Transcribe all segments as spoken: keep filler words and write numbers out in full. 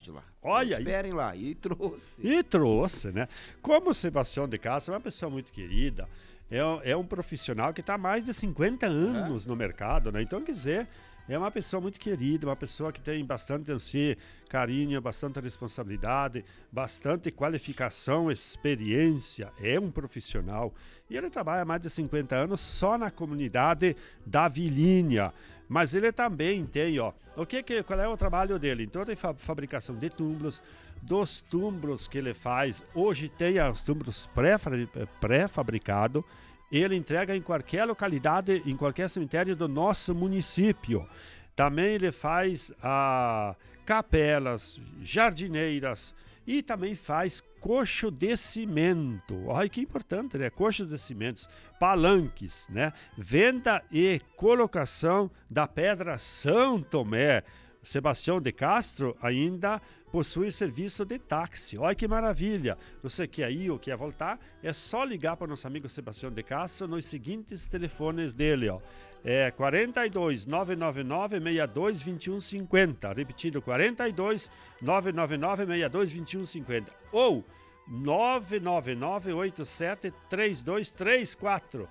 tarde lá. Olha aí. Esperem lá. E trouxe. E trouxe, né? Como o Sebastião de Castro é uma pessoa muito querida, é, é um profissional que está há mais de cinquenta anos é. no mercado, né? Então, quer dizer, é uma pessoa muito querida, uma pessoa que tem bastante assim, carinho, bastante responsabilidade, bastante qualificação, experiência, é um profissional. E ele trabalha há mais de cinquenta anos só na comunidade da Vilinha. Mas ele também tem, ó, o que que, qual é o trabalho dele? Então tem fa- fabricação de tumbros, dos tumbros que ele faz, hoje tem os tumbros pré-fabricados, ele entrega em qualquer localidade, em qualquer cemitério do nosso município. Também ele faz ah, capelas, jardineiras e também faz coxo de cimento. Olha que importante, né? Coxos de cimentos, palanques, né? Venda e colocação da pedra São Tomé. Sebastião de Castro ainda possui serviço de táxi. Olha que maravilha! Você quer ir ou quer voltar? É só ligar para o nosso amigo Sebastião de Castro nos seguintes telefones dele, ó. É quarenta e dois, nove nove nove, seis dois, dois um cinco zero. Repetindo, quarenta e dois, nove nove nove, seis dois, dois um cinco zero. Ou nove nove nove, oito sete, três dois três quatro.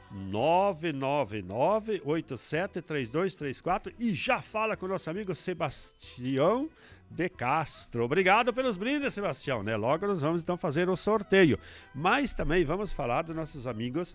nove nove nove, oito sete, três dois três quatro e já fala com o nosso amigo Sebastião de Castro. Obrigado pelos brindes, Sebastião, né? Logo nós vamos então fazer o sorteio. Mas também vamos falar dos nossos amigos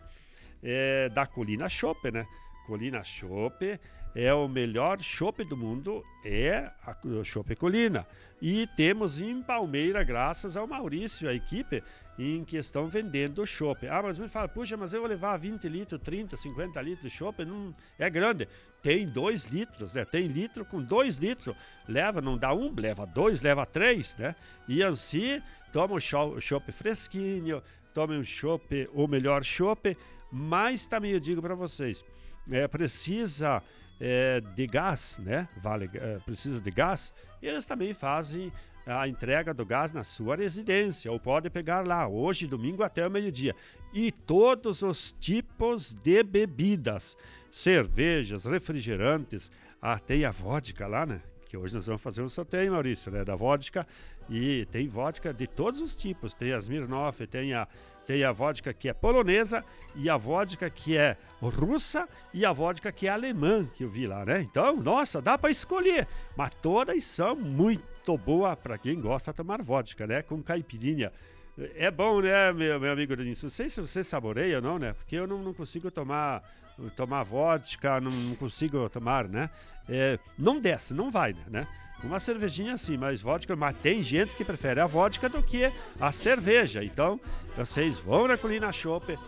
é, da Colina Chopp, né? Colina Chopp é o melhor chopp do mundo, é a Chopp Colina. E temos em Palmeira, graças ao Maurício, a equipe, em questão vendendo chopp. Ah, mas me fala, puxa, mas eu vou levar vinte litros, trinta, cinquenta litros de chopp, não é grande. Tem dois litros, né? Tem litro com dois litros. Leva, não dá um, leva dois, leva três, né? E assim, toma o chopp fresquinho, tome um chopp, o melhor chopp. Mas também eu digo para vocês, é, precisa é, de gás, né? Vale, é, precisa de gás. Eles também fazem a entrega do gás na sua residência, ou pode pegar lá, hoje, domingo, até o meio-dia. E todos os tipos de bebidas, cervejas, refrigerantes, ah, tem a vodka lá, né? Que hoje nós vamos fazer um sorteio, Maurício, né? Da vodka, e tem vodka de todos os tipos, tem a Smirnoff, tem a, tem a vodka que é polonesa, e a vodka que é russa, e a vodka que é alemã, que eu vi lá, né? Então, nossa, dá para escolher, mas todas são muito boa para quem gosta de tomar vodka, né? Com caipirinha. É bom, né, meu, meu amigo Denis? Não sei se você saboreia ou não, né? Porque eu não, não consigo tomar, tomar vodka, não, não consigo tomar, né? É, não desce, não vai, né? Uma cervejinha assim, mas vodka, mas tem gente que prefere a vodka do que a cerveja. Então, vocês vão na Colina Chopp,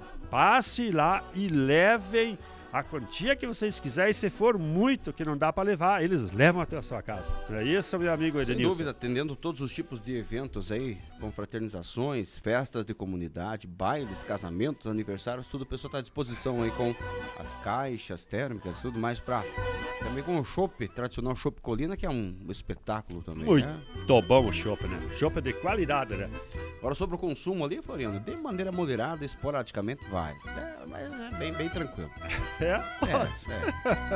passe lá e levem a quantia que vocês quiserem, se for muito que não dá para levar, eles levam até a sua casa. Não é isso, meu amigo Edenilson? Sem dúvida, atendendo todos os tipos de eventos aí, confraternizações, festas de comunidade, bailes, casamentos, aniversários, tudo o pessoal está à disposição aí com as caixas térmicas, tudo mais para também com o chopp, tradicional chopp Colina, que é um espetáculo também. Muito né? bom o chopp, né? Chopp de qualidade, né? Agora sobre o consumo ali, Floriano, de maneira moderada, esporadicamente vai. É, mas é bem, bem tranquilo. É? Pode. É,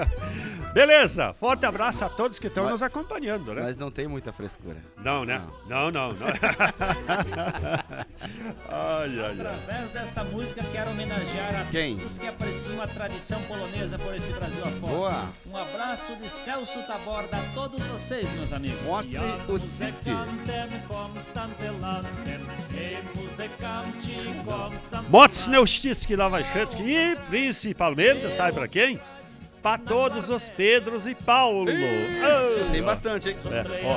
é. Beleza, forte abraço a todos que estão mas, nos acompanhando, né? Mas não tem muita frescura. Não, né? Não, não, não. não. Ai, ai, ai. Através desta música, quero homenagear a Quem? todos que apreciam a tradição polonesa por este Brasil afora. Boa. Um abraço de Celso Taborda a todos vocês, meus amigos. Mocny Udziski. Mocny Udziski, Nova Shansk e principalmente, sabe pra quem? Pra todos os Pedros e Paulo. Isso, oh. tem bastante, hein? É, ó.